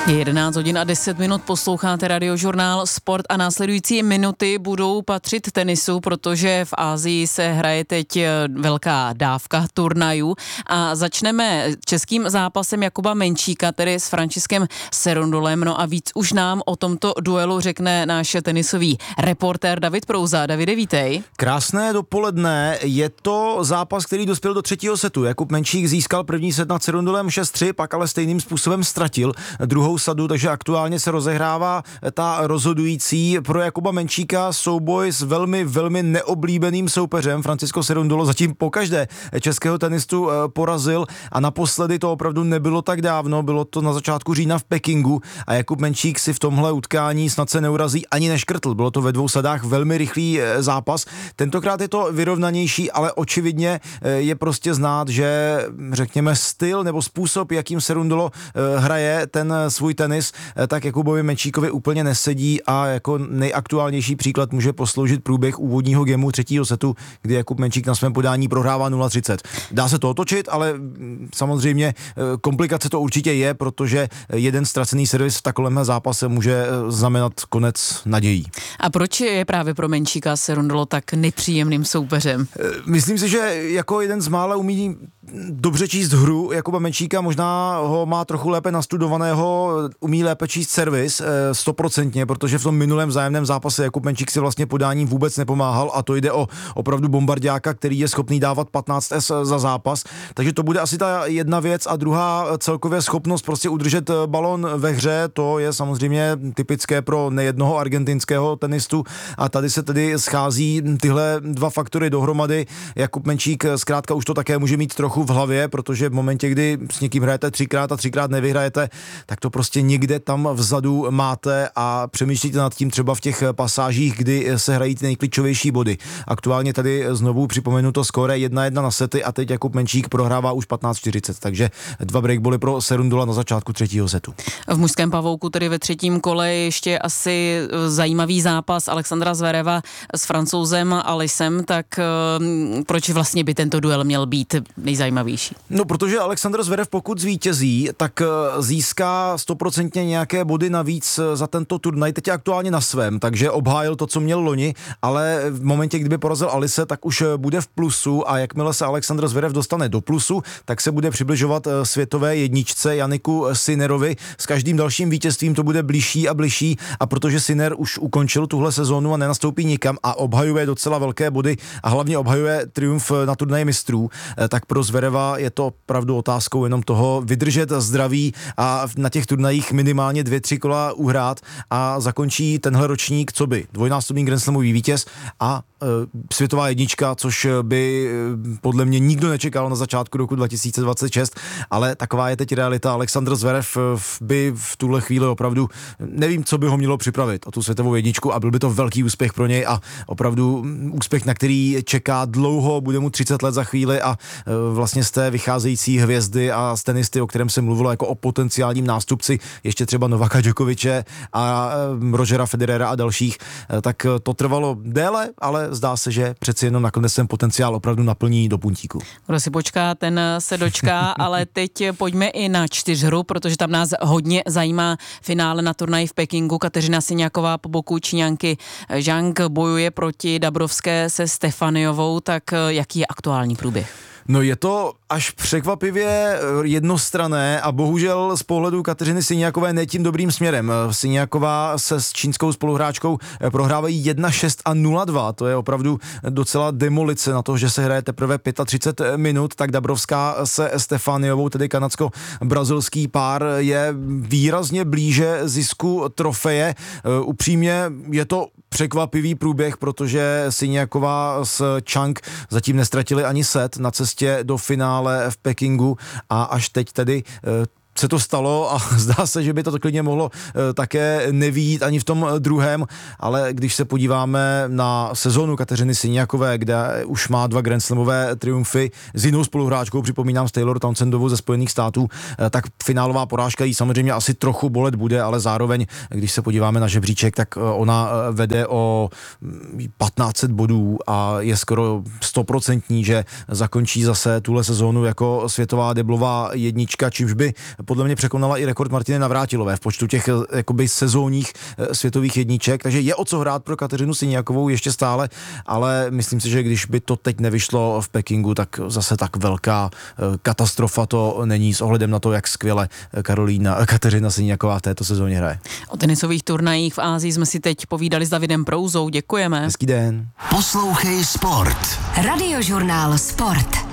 Je 11 hodin a 10 minut, posloucháte Radiožurnál Sport a následující minuty budou patřit tenisu, protože v Asii se hraje teď velká dávka turnajů a začneme českým zápasem Jakuba Menčíka, tedy s Františkem Cerundolem. No a víc už nám o tomto duelu řekne náš tenisový reportér David Prouza. Davide, vítej. Krásné dopoledne, je to zápas, který dospěl do třetího setu. Jakub Menčík získal první set nad Cerundolem 6-3, pak ale stejným způsobem ztratil druhou sadu, takže aktuálně se rozehrává ta rozhodující pro Jakuba Menčíka souboj s velmi neoblíbeným soupeřem. Francisco Cerundolo zatím pokaždé českého tenistu porazil a naposledy to opravdu nebylo tak dávno, bylo to na začátku října v Pekingu a Jakub Menčík si v tomhle utkání snad se neurazí ani neškrtl. Bylo to ve dvou sadách velmi rychlý zápas. Tentokrát je to vyrovnanější, ale očividně je prostě znát, že řekněme styl nebo způsob, jakým Cerundolo hraje ten svůj tenis, tak Jakubovi Menčíkovi úplně nesedí a jako nejaktuálnější příklad může posloužit průběh úvodního gemu třetího setu, kdy Jakub Menčík na svém podání prohrává 0-30. Dá se to otočit, ale samozřejmě komplikace to určitě je, protože jeden ztracený servis v takovémhle zápase může znamenat konec nadějí. A proč je právě pro Menčíka Cerundolo tak nepříjemným soupeřem? Myslím si, že jako jeden z mála umí dobře číst hru Jakuba Menčíka, možná ho má trochu lépe nastudovaného, umí lépe číst servis 100%, protože v tom minulém vzájemném zápase Jakub Menčík si vlastně podáním vůbec nepomáhal a to jde o opravdu bombardáka, který je schopný dávat 15S za zápas, takže to bude asi ta jedna věc a druhá celkově schopnost prostě udržet balón ve hře, to je samozřejmě typické pro nejednoho argentinského tenistu a tady se tedy schází tyhle dva faktory dohromady. Jakub Menčík zkrátka už to také může mít trochu v hlavě, protože v momentě, kdy s někým hrajete třikrát a třikrát nevyhrajete, tak to prostě někde tam vzadu máte a přemýšlíte nad tím třeba v těch pasážích, kdy se hrají ty nejklíčovější body. Aktuálně tady znovu připomenu to skóre 1-1 na sety a teď Jakub Menčík prohrává už 15-40, takže 2 breakboly pro Cerundola na začátku třetího setu. V mužském pavouku tedy ve třetím kole ještě asi zajímavý zápas Alexandra Zvereva s Francouzem Alisem, tak proč vlastně by tento duel měl být nejzajímavější? No, protože Alexandr Zverev pokud zvítězí, tak získá 100% nějaké body navíc za tento turnaj, teď je aktuálně na svém, takže obhájil to, co měl loni, ale v momentě, kdyby porazil Alise, tak už bude v plusu a jakmile se Alexandr Zverev dostane do plusu, tak se bude přibližovat světové jedničce Janiku Sinnerovi. S každým dalším vítězstvím to bude bližší a bližší a protože Sinner už ukončil tuhle sezónu a nenastoupí nikam a obhajuje docela velké body a hlavně obhajuje triumf na turnaji mistrů, tak pro Zvereva je to opravdu otázkou jenom toho vydržet zdraví a na těch turnajích minimálně 2-3 kola uhrát a zakončí tenhle ročník, co by dvojnásobný Grand Slamový vítěz a světová jednička, což by podle mě nikdo nečekal na začátku roku 2026, ale taková je teď realita. Alexandr Zverev by v tuhle chvíli opravdu nevím, co by ho mělo připravit o tu světovou jedničku a byl by to velký úspěch pro něj a opravdu úspěch, na který čeká dlouho, bude mu 30 let za chvíli a vlastně z té vycházející hvězdy a z tenisty, o kterém se mluvilo jako o potenciálním nástupci, ještě třeba Novaka Djokoviče a Rogera Federera a dalších, tak to trvalo déle, ale zdá se, že přeci jenom nakonec ten potenciál opravdu naplní do puntíku. Kdo si počká, ten se dočká, ale teď pojďme i na čtyřhru, protože tam nás hodně zajímá finále na turnaji v Pekingu. Kateřina Siňáková po boku Číňanky Zhang bojuje proti Dabrowské se Stefaniovou, tak jaký je aktuální průběh? No, je to až překvapivě jednostranné a bohužel z pohledu Kateřiny Siňákové ne tím dobrým směrem. Siňáková se s čínskou spoluhráčkou prohrávají 1-6 a 0-2. To je opravdu docela demolice na to, že se hraje teprve 35 minut, tak Dabrowská se Stefaniovou, tedy kanadsko-brazilský pár, je výrazně blíže zisku trofeje. Upřímně je to překvapivý průběh, protože Siňáková s Chang zatím nestratili ani set na cestě do finále v Pekingu a až teď tedy se to stalo a zdá se, že by to klidně mohlo také nevít ani v tom druhém, ale když se podíváme na sezónu Kateřiny Siňákové, kde už má 2 Grand Slamové triumfy s jinou spoluhráčkou, připomínám s Taylor Townsendovou ze Spojených států, tak finálová porážka jí samozřejmě asi trochu bolet bude, ale zároveň, když se podíváme na žebříček, tak ona vede o 1500 bodů a je skoro 100%, že zakončí zase tuhle sezónu jako světová deblová jednička, čímž by podle mě překonala i rekord Martiny Navrátilové v počtu těch jakoby sezónních světových jedniček, takže je o co hrát pro Kateřinu Siniakovou ještě stále, ale myslím si, že když by to teď nevyšlo v Pekingu, tak zase tak velká katastrofa to není s ohledem na to, jak skvěle Kateřina Siniaková v této sezóně hraje. O tenisových turnajích v Ázii jsme si teď povídali s Davidem Prouzou. Děkujeme. Hezký den. Poslouchej Sport. Radiožurnál Sport.